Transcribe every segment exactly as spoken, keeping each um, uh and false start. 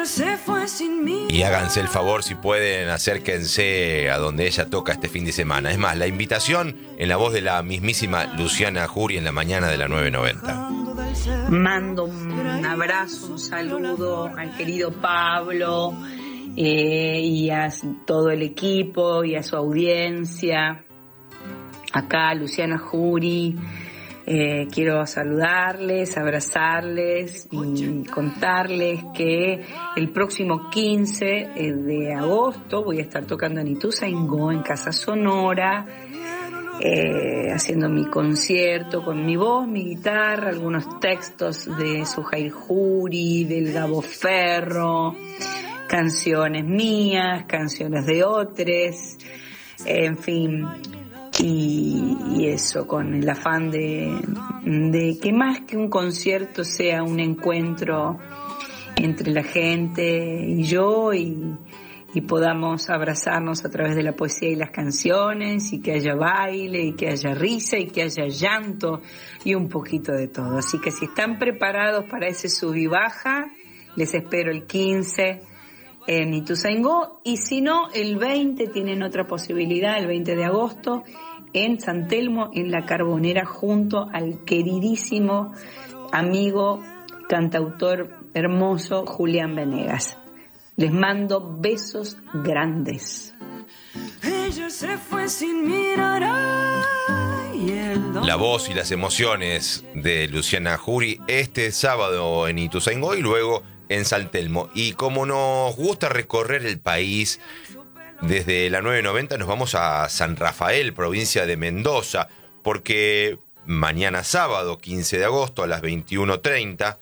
se fue sin mí. Y háganse el favor, si pueden, acérquense a donde ella toca este fin de semana. Es más, la invitación en la voz de la mismísima Luciana Jury en la mañana de la nueve noventa. Mando un abrazo, un saludo al querido Pablo eh, y a todo el equipo y a su audiencia. Acá Luciana Jury. Eh, quiero saludarles, abrazarles y contarles que el próximo quince de agosto voy a estar tocando en Ituzaingó, en Casa Sonora, eh, haciendo mi concierto con mi voz, mi guitarra, algunos textos de Sujair Jury, del Gabo Ferro, canciones mías, canciones de otros, en fin. Y, y eso, con el afán de, de que más que un concierto sea un encuentro entre la gente y yo y, y podamos abrazarnos a través de la poesía y las canciones y que haya baile y que haya risa y que haya llanto y un poquito de todo. Así que si están preparados para ese sub y baja, les espero el quince en Ituzaingó, y si no, el veinte tienen otra posibilidad, el veinte de agosto, en San Telmo, en La Carbonera, junto al queridísimo amigo, cantautor hermoso Julián Venegas. Les mando besos grandes. Ella se fue sin mirar. Ay, el La voz y las emociones de Luciana Jury este sábado en Ituzaingó y luego en San Telmo. Y como nos gusta recorrer el país, desde la nueve noventa nos vamos a San Rafael, provincia de Mendoza, porque mañana sábado, quince de agosto, a las veintiuno treinta,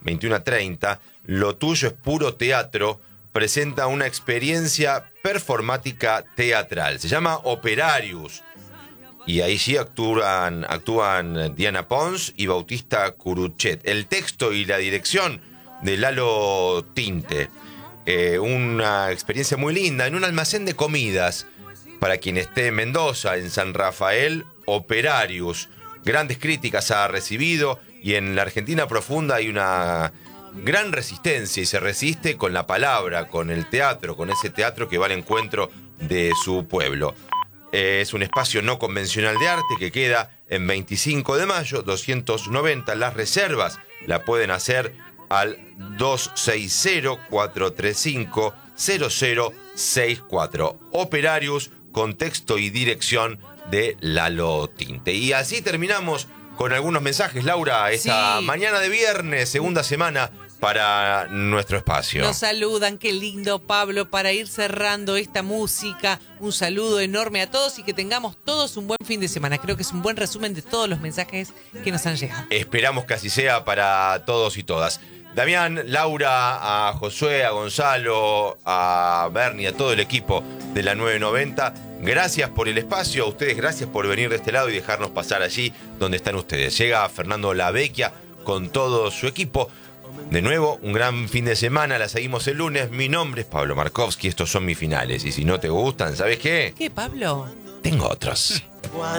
Lo Tuyo es Puro Teatro presenta una experiencia performática teatral. Se llama Operarius. Y ahí sí actúan, actúan Diana Pons y Bautista Curuchet. El texto y la dirección de Lalo Tinte. Eh, una experiencia muy linda en un almacén de comidas para quien esté en Mendoza, en San Rafael. Operarius. Grandes críticas ha recibido, y en la Argentina profunda hay una gran resistencia, y se resiste con la palabra, con el teatro, con ese teatro que va al encuentro de su pueblo. Eh, es un espacio no convencional de arte que queda en veinticinco de mayo, doscientos noventa. Las reservas la pueden hacer al dos seis cero, cuatro tres cinco, cero cero seis cuatro. Operarius, con texto y dirección de Lalo Tinte. Y así terminamos con algunos mensajes, Laura, esta Sí. mañana de viernes, segunda semana para nuestro espacio. Nos saludan, qué lindo, Pablo, para ir cerrando esta música. Un saludo enorme a todos y que tengamos todos un buen fin de semana. Creo que es un buen resumen de todos los mensajes que nos han llegado. Esperamos que así sea para todos y todas. Damián, Laura, a Josué, a Gonzalo, a Bernie, a todo el equipo de la nueve noventa, gracias por el espacio. A ustedes, gracias por venir de este lado y dejarnos pasar allí donde están ustedes. Llega Fernando Lavecchia con todo su equipo. De nuevo, un gran fin de semana. La seguimos el lunes. Mi nombre es Pablo Markovsky. Estos son mis finales. Y si no te gustan, ¿sabes qué? ¿Qué, Pablo? Tengo otros.